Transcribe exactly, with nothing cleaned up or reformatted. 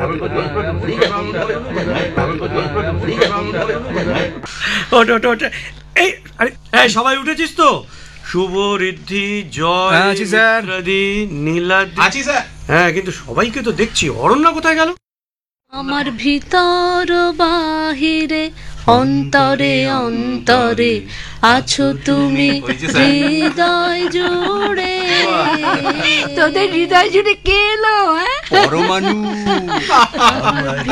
ওঠ ওঠ ওঠ এই আরে এই সবাই উঠেছিস তো? শুভ ঋদ্ধি জয় আছি স্যার। মিত্রাদি নীলাদি আছি স্যার। হ্যাঁ কিন্তু সবাইকে তো দেখছি, অরণ্যা কোথায় গেল? আমার ভিতর বাহিরে অন্তরে অন্তরে আছো তুমি হৃদয় জুড়ে। তোদের হৃদয় জুড়ে কে এলো? পরমাণু।